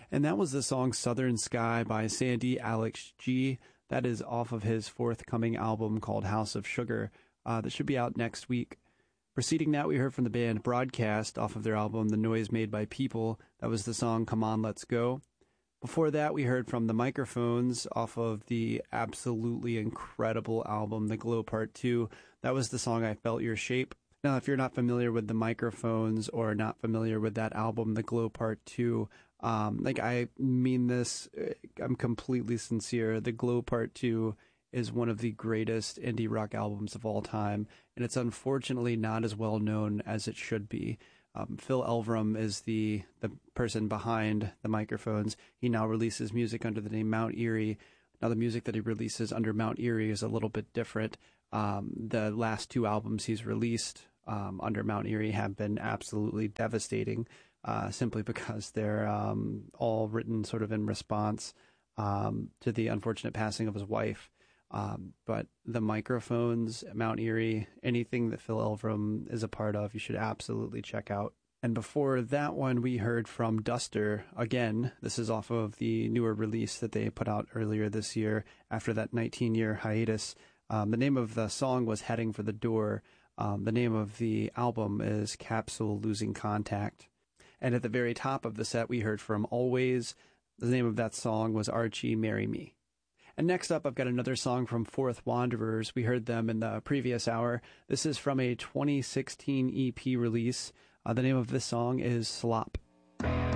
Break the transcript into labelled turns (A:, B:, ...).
A: And that was the song Southern Sky by Sandy Alex G. That is off of his forthcoming album called House of Sugar that should be out next week. Preceding that, we heard from the band Broadcast off of their album The Noise Made by People. That was the song Come On, Let's Go. Before that, we heard from the Microphones off of the absolutely incredible album The Glow Part 2. That was the song I Felt Your Shape. Now, if you're not familiar with the Microphones or not familiar with that album, The Glow Part 2, I mean this, I'm completely sincere. The Glow Part 2 is one of the greatest indie rock albums of all time, and it's unfortunately not as well known as it should be. Phil Elverum is the person behind the Microphones. He now releases music under the name Mount Eerie. Now, the music that he releases under Mount Eerie is a little bit different. The last two albums he's released under Mount Eerie have been absolutely devastating, simply because they're all written sort of in response to the unfortunate passing of his wife. But the Microphones, Mount Eerie, anything that Phil Elverum is a part of, you should absolutely check out. And before that one, we heard from Duster. Again, this is off of the newer release that they put out earlier this year after that 19-year hiatus. The name of the song was Heading for the Door. The name of the album is Capsule Losing Contact. And at the very top of the set, we heard from Always. The name of that song was Archie, Marry Me. And next up, I've got another song from Fourth Wanderers. We heard them in the previous hour. This is from a 2016 EP release. The name of this song is Slop.